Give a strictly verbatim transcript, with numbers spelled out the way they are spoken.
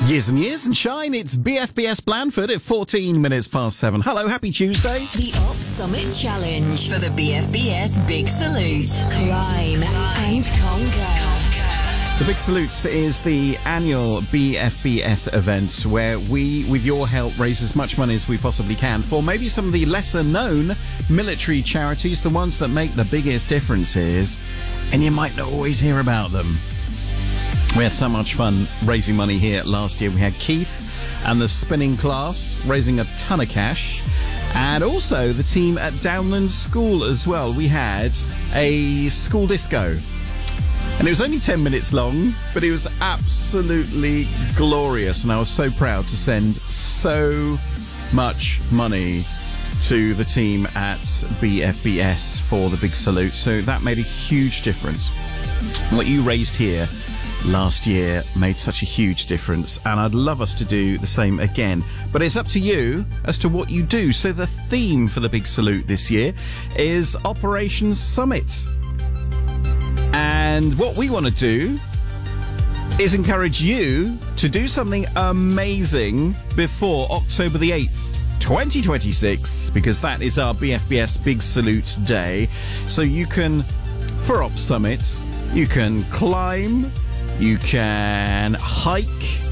Years and years and shine. It's B F B S Blandford at fourteen minutes past seven. Hello, happy Tuesday. The Op Summit Challenge for the B F B S Big Salute. Climb and conquer. The Big Salute is the annual B F B S event where we, with your help, raise as much money as we possibly can for maybe some of the lesser-known military charities, the ones that make the biggest differences, and you might not always hear about them. We had so much fun raising money here last year. We had Keith and the spinning class raising a ton of cash, and also the team at Downland School as well. We had a school disco. And it was only ten minutes long, but it was absolutely glorious. And I was so proud to send so much money to the team at B F B S for the Big Salute. So that made a huge difference. What you raised here last year made such a huge difference. And I'd love us to do the same again. But it's up to you as to what you do. So the theme for the Big Salute this year is Operation Summit. And what we want to do is encourage you to do something amazing before October the eighth, twenty twenty-six, because that is our B F B S Big Salute Day. So you can, for Op Summit, you can climb, you can hike,